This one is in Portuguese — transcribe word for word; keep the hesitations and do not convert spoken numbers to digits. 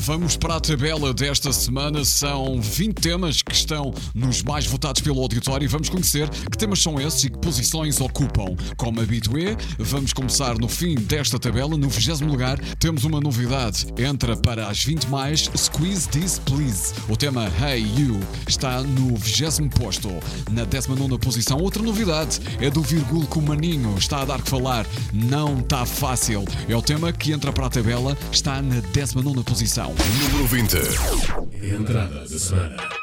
Vamos para a tabela desta semana. São vinte temas que estão nos mais votados pelo auditório e vamos conhecer que temas são esses e que posições ocupam. Como habitué, vamos começar no fim desta tabela. No vigésimo lugar temos uma novidade. Entra para as vinte mais Squeeze This Please. O tema Hey You está no vigésimo posto. Na décima nona posição, outra novidade é do Virgul com o Maninho. Está a dar que falar. Não está fácil. É o tema que entra para a tabela. Está na décima nona posição. Número vinte. Entrada da semana.